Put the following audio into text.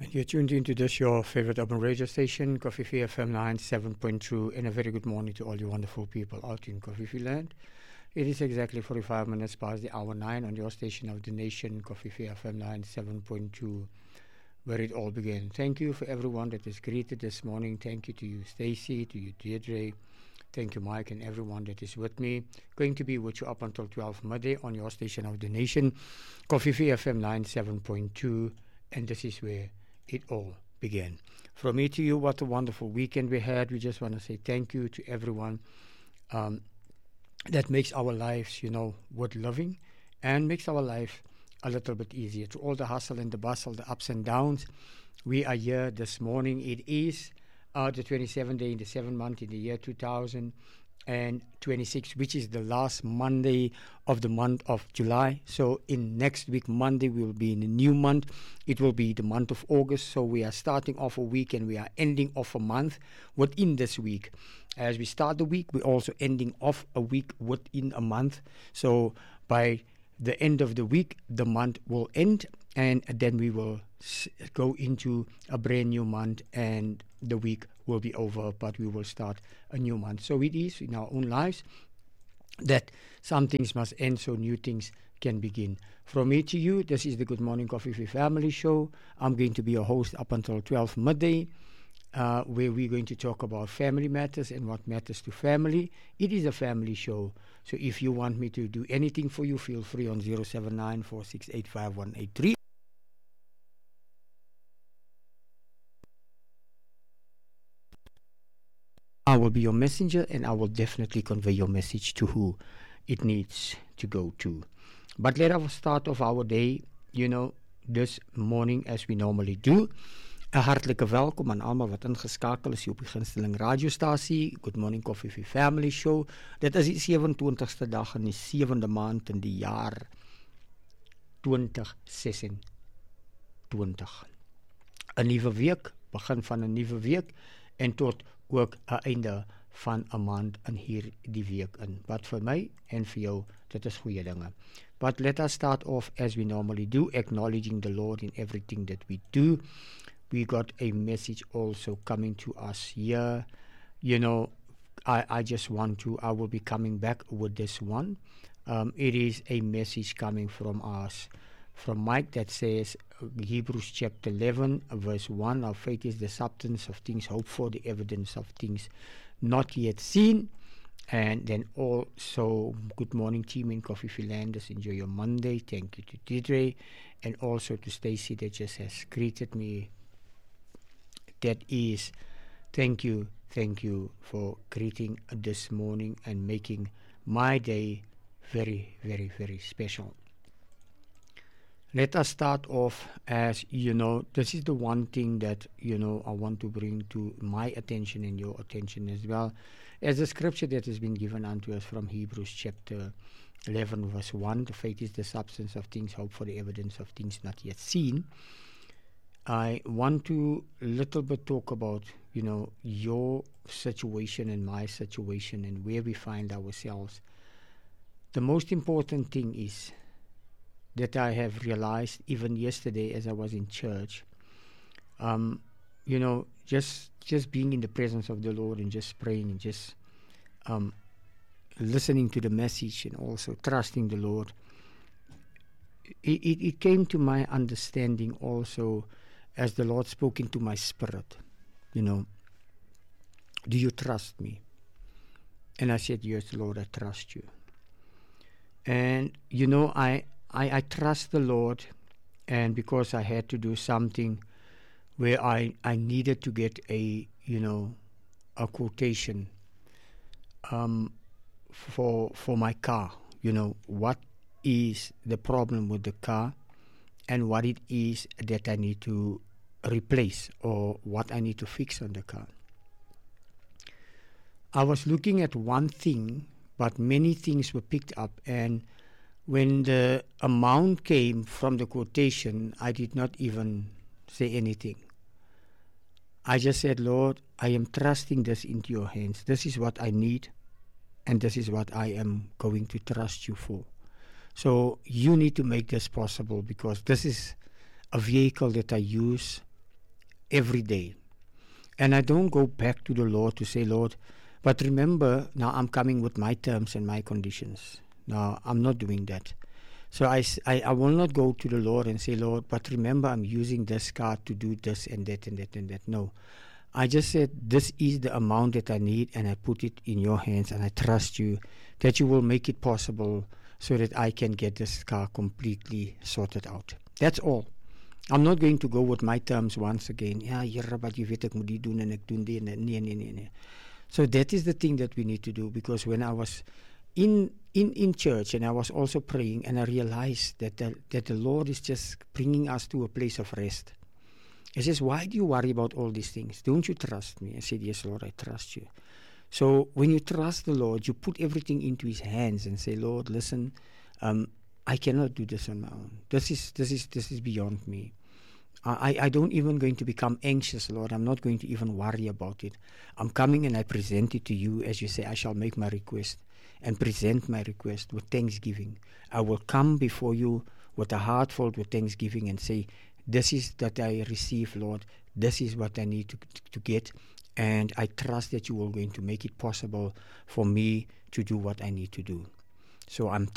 You're tuned into this, your favorite urban radio station, Coffee FM 97.2, and a very good morning to all you wonderful people out in Coffee land. It is exactly 45 minutes past the hour 9 on your station of the nation, Coffee FM 97.2, where it all began. Thank you for everyone that is greeted this morning. Thank you to you, Stacy, to you, Deirdre. Thank you, Mike, and everyone that is with me. Going to be with you up until 12 midday on your station of the nation, Coffee FM 97.2, and this is where it all began. From me to you, what a wonderful weekend we had. We just want to say thank you to everyone that makes our lives, worth living and makes our life a little bit easier. To all the hustle and the bustle, the ups and downs, we are here this morning. It is the 27th day in the 7th month in the year 2026, which is the last Monday of the month of July. So in next week, Monday, we will be in a new month. It will be the month of August. So we are starting off a week and we are ending off a month within this week. As we start the week, we're also ending off a week within a month. So by the end of the week, the month will end, and then we will go into a brand new month, and the week will be over, but we will start a new month. So it is in our own lives that some things must end so new things can begin. From me to you, this is the Good Morning Coffee Family Show. I'm going to be your host up until 12 midday, where we're going to talk about family matters and what matters to family. It is a family show. So if you want me to do anything for you, feel free on 079-468-5183. I will be your messenger, and I will definitely convey your message to who it needs to go to. But let us start off our day, this morning as we normally do. 'n hartlike welkom aan almal wat ingeskakel is op die gunsteling radiostasie, Good Morning Coffee Family Show. Dit is die 27ste dag in die 7de maand in die jaar 2026. 'n nuwe week, begin van 'n nuwe week, en tot ook 'n einde van 'n maand in hierdie week in. Wat vir my en vir jou, dit is goeie dinge. But let us start off as we normally do, acknowledging the Lord in everything that we do. We got a message also coming to us here. I will be coming back with this one. It is a message coming from us, from Mike, that says, Hebrews chapter 11, verse 1, our faith is the substance of things hoped for, the evidence of things not yet seen. And then also, good morning team in Coffee Philanders, enjoy your Monday. Thank you to Deirdre, and also to Stacy that just has greeted me. That is, thank you for greeting this morning and making my day very, very, very special. Let us start off as, this is the one thing that, I want to bring to my attention and your attention as well, as the scripture that has been given unto us from Hebrews chapter 11, verse 1, the faith is the substance of things hoped for, the evidence of things not yet seen. I want to little bit talk about, your situation and my situation and where we find ourselves. The most important thing is that I have realized even yesterday as I was in church, just being in the presence of the Lord and just praying and just listening to the message and also trusting the Lord. It came to my understanding also as the Lord spoke into my spirit, do you trust me? And I said, yes, Lord, I trust you. And, I trust the Lord, and because I had to do something where I needed to get a quotation for my car. What is the problem with the car and what it is that I need to replace or what I need to fix on the car. I was looking at one thing, but many things were picked up, and when the amount came from the quotation, I did not even say anything. I just said, Lord, I am trusting this into your hands. This is what I need, and this is what I am going to trust you for. So you need to make this possible, because this is a vehicle that I use every day. And I don't go back to the Lord to say, Lord, but remember, now I'm coming with my terms and my conditions. Now, I'm not doing that. So I will not go to the Lord and say, Lord, but remember, I'm using this card to do this and that and that and that. No. I just said, this is the amount that I need, and I put it in your hands, and I trust you that you will make it possible so that I can get this car completely sorted out. That's all. I'm not going to go with my terms once again. Ja, Here, but jy weet ek moet die doen en ek doen die en nee. So that is the thing that we need to do, because when I was in church and I was also praying, and I realized that the Lord is just bringing us to a place of rest. He says, why do you worry about all these things? Don't you trust me? I said, yes, Lord, I trust you. So when you trust the Lord, you put everything into his hands and say, Lord, listen, I cannot do this on my own. This is beyond me. I don't even going to become anxious, Lord. I'm not going to even worry about it. I'm coming and I present it to you. As you say, I shall make my request and present my request with thanksgiving. I will come before you with a heart filled with thanksgiving and say, this is that I receive, Lord. This is what I need to get. And I trust that you are going to make it possible for me to do what I need to do. So I'm